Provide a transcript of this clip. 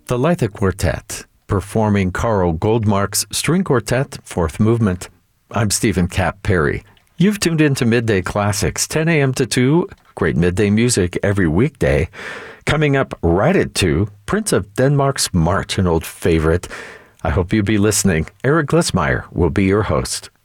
the Lithe Quartet, performing Carl Goldmark's String Quartet, Fourth Movement. I'm Stephen Cap Perry. You've tuned into Midday Classics, 10 a.m. to 2, great midday music every weekday. Coming up right at 2, Prince of Denmark's March, an old favorite. I hope you'll be listening. Eric Glissmeyer will be your host.